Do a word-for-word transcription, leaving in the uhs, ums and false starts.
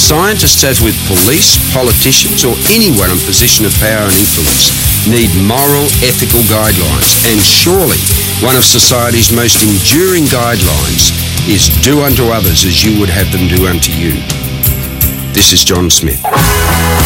Scientists, as with police, politicians, or anyone in a position of power and influence, need moral, ethical guidelines. And surely one of society's most enduring guidelines is do unto others as you would have them do unto you. This is John Smith.